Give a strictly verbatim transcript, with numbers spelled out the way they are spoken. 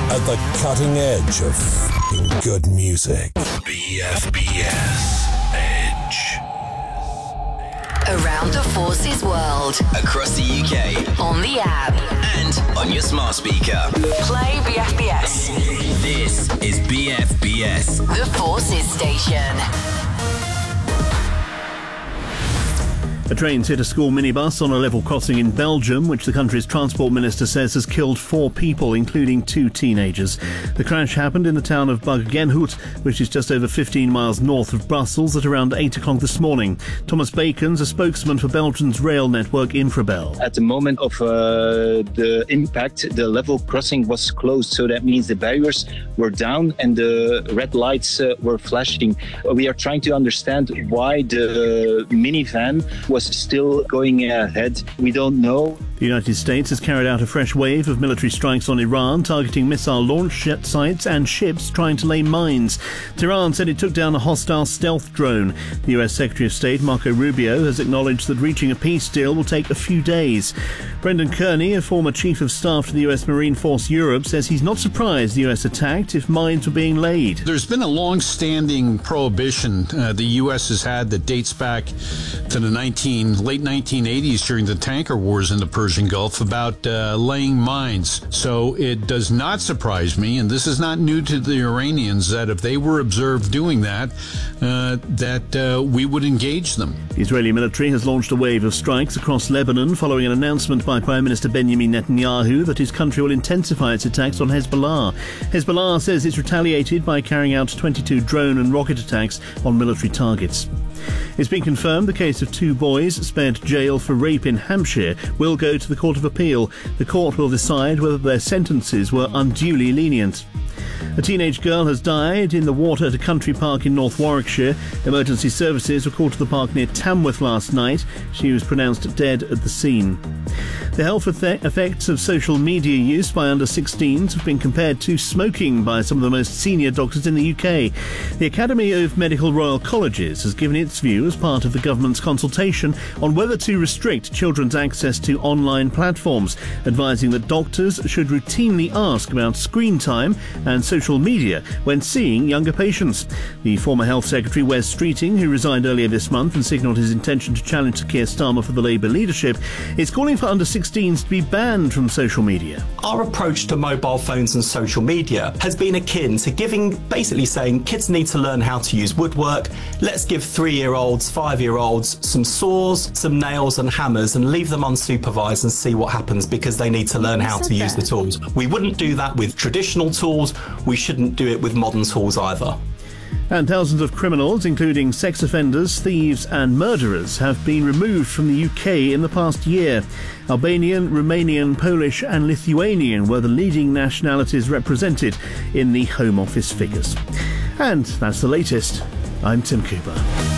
at the cutting edge of f***ing good music. B F B S Edge. Around the Forces world. Across the U K. On the app. And on your smart speaker. Play B F B S. This is B F B S. The Forces station. A train's hit a school minibus on a level crossing in Belgium, which the country's transport minister says has killed four people, including two teenagers. The crash happened in the town of Bugenhout, which is just over fifteen miles north of Brussels, at around eight o'clock this morning. Thomas Bacon's a spokesman for Belgium's rail network Infrabel. At the moment of uh, the impact, the level crossing was closed, so that means the barriers were down and the red lights uh, were flashing. We are trying to understand why the minivan was still going ahead. We don't know. The United States has carried out a fresh wave of military strikes on Iran, targeting missile launch sites and ships trying to lay mines. Tehran said it took down a hostile stealth drone. The U S Secretary of State Marco Rubio has acknowledged that reaching a peace deal will take a few days. Brendan Kearney, a former Chief of Staff to the U S Marine Force Europe, says he's not surprised the U S attacked if mines were being laid. There's been a long-standing prohibition uh, the U S has had that dates back to the nineteen, late nineteen eighties during the tanker wars in the Persian Gulf about uh, laying mines. So it does not surprise me, and this is not new to the Iranians, that if they were observed doing that, uh, that uh, we would engage them. The Israeli military has launched a wave of strikes across Lebanon following an announcement by Prime Minister Benjamin Netanyahu that his country will intensify its attacks on Hezbollah. Hezbollah says it's retaliated by carrying out twenty-two drone and rocket attacks on military targets. It's been confirmed the case of two boys spared jail for rape in Hampshire will go to the Court of Appeal. The court will decide whether their sentences were unduly lenient. A teenage girl has died in the water at a country park in North Warwickshire. Emergency services were called to the park near Tamworth last night. She was pronounced dead at the scene. The health effects of social media use by under sixteens have been compared to smoking by some of the most senior doctors in the U K. The Academy of Medical Royal Colleges has given its view as part of the government's consultation on whether to restrict children's access to online platforms, advising that doctors should routinely ask about screen time and social media when seeing younger patients. The former Health Secretary Wes Streeting, who resigned earlier this month and signalled his intention to challenge Sir Keir Starmer for the Labour leadership, is calling for under sixteens to be banned from social media. Our approach to mobile phones and social media has been akin to giving, basically saying kids need to learn how to use woodwork. Let's give three-year-olds, five-year-olds some saws, some nails and hammers and leave them unsupervised and see what happens, because they need to learn how to use the tools. We wouldn't do that with traditional tools. We shouldn't do it with modern tools either. And thousands of criminals, including sex offenders, thieves and murderers, have been removed from the U K in the past year. Albanian, Romanian, Polish and Lithuanian were the leading nationalities represented in the Home Office figures. And that's the latest. I'm Tim Cooper.